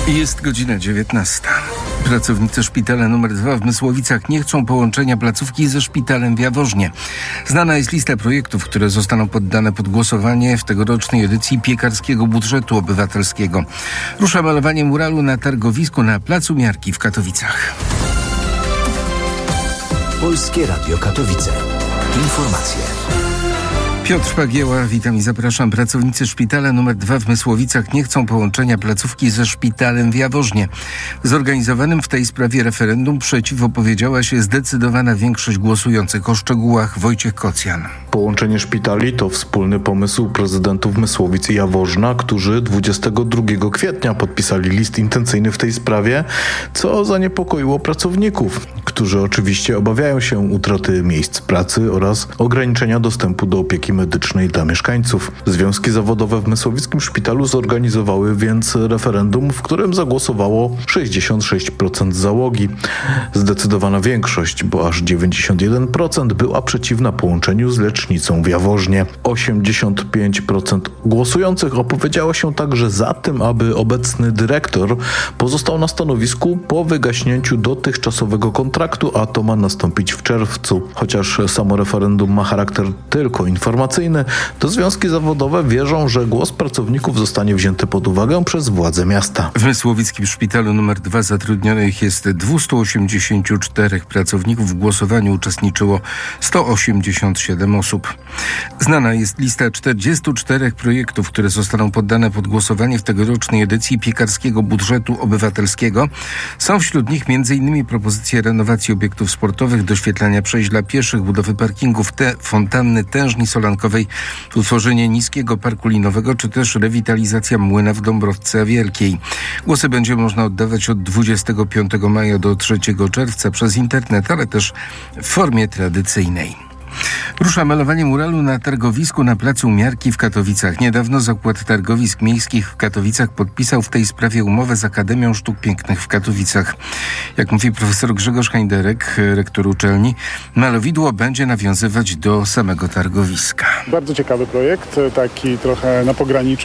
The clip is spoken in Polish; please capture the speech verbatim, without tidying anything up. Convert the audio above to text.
Jest godzina dziewiętnasta. Pracownicy szpitala numer dwa w Mysłowicach nie chcą połączenia placówki ze szpitalem w Jaworznie. Znana jest lista projektów, które zostaną poddane pod głosowanie w tegorocznej edycji piekarskiego budżetu obywatelskiego. Rusza malowanie muralu na targowisku na Placu Miarki w Katowicach. Polskie Radio Katowice. Informacje. Piotr Pagieła, witam i zapraszam. Pracownicy szpitala numer dwa w Mysłowicach nie chcą połączenia placówki ze szpitalem w Jaworznie. W zorganizowanym w tej sprawie referendum przeciw opowiedziała się zdecydowana większość głosujących. O szczegółach Wojciech Kocjan. Połączenie szpitali to wspólny pomysł prezydentów Mysłowic i Jaworzna, którzy dwudziestego drugiego kwietnia podpisali list intencyjny w tej sprawie, co zaniepokoiło pracowników, którzy oczywiście obawiają się utraty miejsc pracy oraz ograniczenia dostępu do opieki medycznej dla mieszkańców. Związki zawodowe w Mysłowickim Szpitalu zorganizowały więc referendum, w którym zagłosowało sześćdziesiąt sześć procent załogi. Zdecydowana większość, bo aż dziewięćdziesiąt jeden procent była przeciwna połączeniu z lecznicą w Jaworznie. osiemdziesiąt pięć procent głosujących opowiedziało się także za tym, aby obecny dyrektor pozostał na stanowisku po wygaśnięciu dotychczasowego kontraktu, a to ma nastąpić w czerwcu. Chociaż samo referendum ma charakter tylko informacyjny, to związki zawodowe wierzą, że głos pracowników zostanie wzięty pod uwagę przez władze miasta. W Mysłowickim Szpitalu numer dwa zatrudnionych jest dwieście osiemdziesiąt cztery pracowników. W głosowaniu uczestniczyło sto osiemdziesiąt siedem osób. Znana jest lista czterdziestu czterech projektów, które zostaną poddane pod głosowanie w tegorocznej edycji piekarskiego budżetu obywatelskiego. Są wśród nich m.in. propozycje renowacji obiektów sportowych, doświetlania przejść dla pieszych, budowy parkingów, te fontanny tężni solankowej, utworzenie niskiego parku linowego, czy też rewitalizacja młyna w Dąbrowce Wielkiej. Głosy będzie można oddawać od dwudziestego piątego maja do trzeciego czerwca przez internet, ale też w formie tradycyjnej. Rusza malowanie muralu na targowisku na Placu Miarki w Katowicach. Niedawno Zakład Targowisk Miejskich w Katowicach podpisał w tej sprawie umowę z Akademią Sztuk Pięknych w Katowicach. Jak mówi profesor Grzegorz Hajnderek, rektor uczelni, malowidło będzie nawiązywać do samego targowiska. Bardzo ciekawy projekt, taki trochę na pograniczu